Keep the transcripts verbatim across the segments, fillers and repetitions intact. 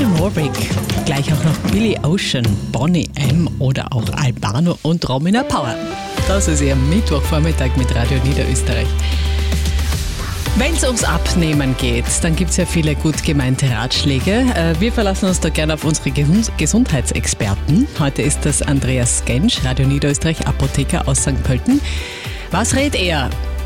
Dionne Warwick, gleich auch noch Billy Ocean, Boney M. oder auch Albano und Romina Power. Das ist Ihr Mittwochvormittag mit Radio Niederösterreich. Wenn es ums Abnehmen geht, dann gibt es ja viele gut gemeinte Ratschläge. Wir verlassen uns da gerne auf unsere Gesundheitsexperten. Heute ist das Andreas Gensch, Radio Niederösterreich, Apotheker aus Sankt Pölten. Was rät er?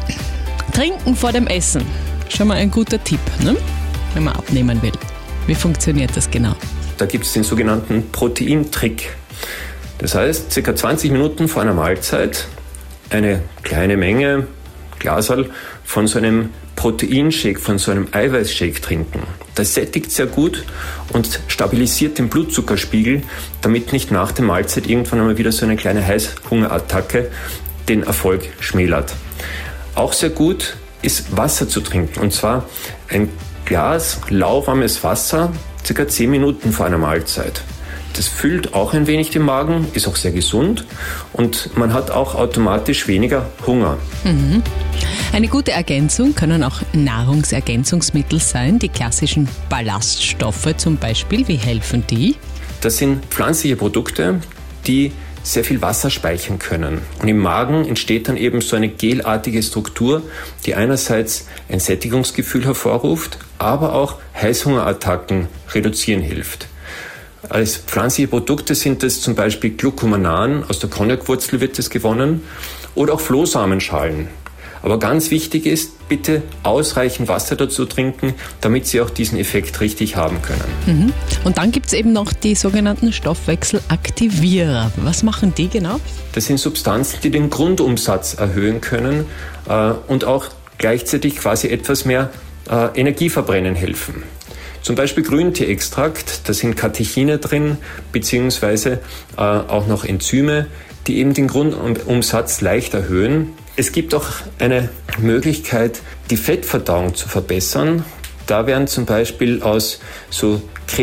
Trinken vor dem Essen. Schon mal ein guter Tipp, ne? Wenn man abnehmen will. Wie funktioniert das genau? Da gibt es den sogenannten Proteintrick. Das heißt, circa zwanzig Minuten vor einer Mahlzeit eine kleine Menge, Glaserl, von so einem Proteinshake, von so einem Eiweißshake trinken. Das sättigt sehr gut und stabilisiert den Blutzuckerspiegel, damit nicht nach der Mahlzeit irgendwann einmal wieder so eine kleine Heißhungerattacke den Erfolg schmälert. Auch sehr gut ist Wasser zu trinken, und zwar ein Glas lauwarmes Wasser, circa zehn Minuten vor einer Mahlzeit. Das füllt auch ein wenig den Magen, ist auch sehr gesund und man hat auch automatisch weniger Hunger. Mhm. Eine gute Ergänzung können auch Nahrungsergänzungsmittel sein, die klassischen Ballaststoffe zum Beispiel. Wie helfen die? Das sind pflanzliche Produkte, die sehr viel Wasser speichern können. Und im Magen entsteht dann eben so eine gelartige Struktur, die einerseits ein Sättigungsgefühl hervorruft, aber auch Heißhungerattacken reduzieren hilft. Als pflanzliche Produkte sind es zum Beispiel Glucomannan, aus der Cognac-Wurzel wird es gewonnen, oder auch Flohsamenschalen. Aber ganz wichtig ist, bitte ausreichend Wasser dazu trinken, damit Sie auch diesen Effekt richtig haben können. Mhm. Und dann gibt es eben noch die sogenannten Stoffwechselaktivierer. Was machen die genau? Das sind Substanzen, die den Grundumsatz erhöhen können äh, und auch gleichzeitig quasi etwas mehr äh, Energie verbrennen helfen. Zum Beispiel Grünteeextrakt, da sind Katechine drin, beziehungsweise äh, auch noch Enzyme, die eben den Grundumsatz leicht erhöhen. Es gibt auch eine Möglichkeit, die Fettverdauung zu verbessern. Da werden zum Beispiel aus so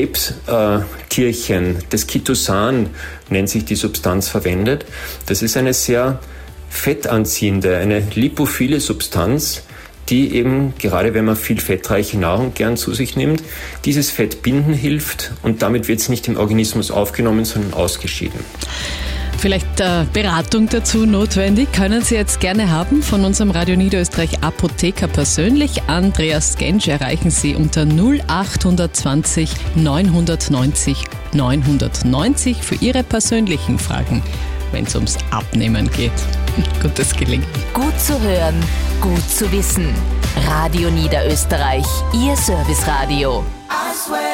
Krebstierchen, äh, das Chitosan nennt sich die Substanz, verwendet. Das ist eine sehr fettanziehende, eine lipophile Substanz, die eben, gerade wenn man viel fettreiche Nahrung gern zu sich nimmt, dieses Fett binden hilft und damit wird es nicht im Organismus aufgenommen, sondern ausgeschieden. Vielleicht äh, Beratung dazu notwendig, können Sie jetzt gerne haben von unserem Radio Niederösterreich Apotheker persönlich. Andreas Gensch erreichen Sie unter null acht zwanzig neunhundertneunzig neunhundertneunzig für Ihre persönlichen Fragen, wenn es ums Abnehmen geht. Gutes Gelingen. Gut zu hören, gut zu wissen. Radio Niederösterreich, Ihr Serviceradio.